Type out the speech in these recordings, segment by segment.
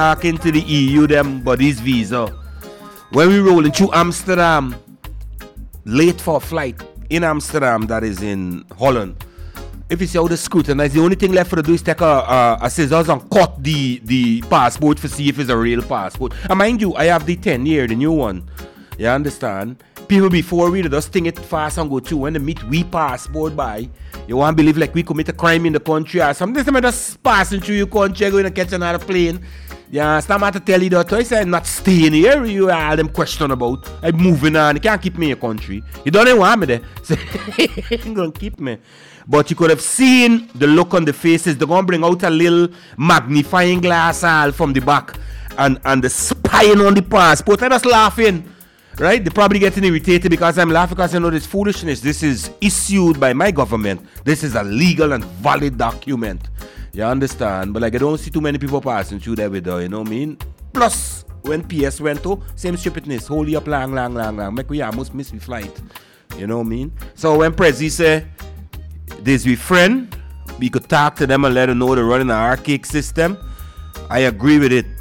back into the EU, them bodies visa. When we rolling through Amsterdam, late for a flight in Amsterdam, that is in Holland. If you see how they scrutinize, the only thing left for to do is take a scissors and cut the passport to see if it's a real passport. And mind you, I have the 10-year, the new one. You understand? People before we just think it fast and go through. When they meet we passport by, you won't believe like we commit a crime in the country or something. Somebody just passing through your country, going to catch another plane. Yeah, it's not matter to tell you that. I say I'm not staying here. You all them question about. I'm moving on. You can't keep me in your country. You don't even want me there. So you're going to keep me. But you could have seen the look on the faces. They're going to bring out a little magnifying glass all from the back. And the spying on the passport. They're just laughing. Right? They're probably getting irritated because I'm laughing because I know this foolishness. This is issued by my government. This is a legal and valid document. You understand? But like I don't see too many people passing through there with you know what I mean? Plus, when PS went to, same stupidness. Hold you up long. Make we almost miss the flight. You know what I mean? So when Prezi say, this we friend, we could talk to them and let them know they're running an archaic system. I agree with it.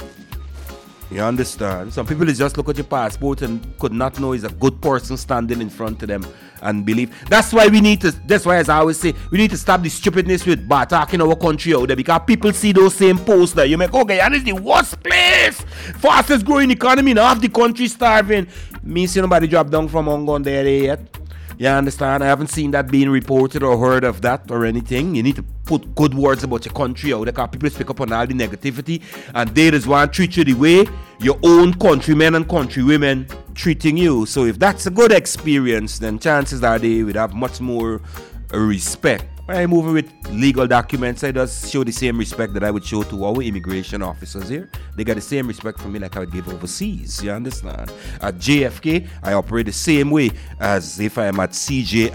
You understand? Some people just look at your passport and could not know is a good person standing in front of them and believe. That's why as I always say, we need to stop the stupidness with attacking our country out there because people see those same posts that you make, okay, and it's the worst place. Fastest growing economy in half the country starving. Me see nobody drop down from Hong there yet. You understand? I haven't seen that being reported or heard of that or anything. You need to put good words about your country out there because people pick up on all the negativity and they just want to treat you the way your own countrymen and countrywomen treating you. So if that's a good experience, then chances are they would have much more respect. When I'm moving with legal documents, I just show the same respect that I would show to our immigration officers here. They got the same respect for me like I would give overseas. You understand? At JFK, I operate the same way as if I am at CJ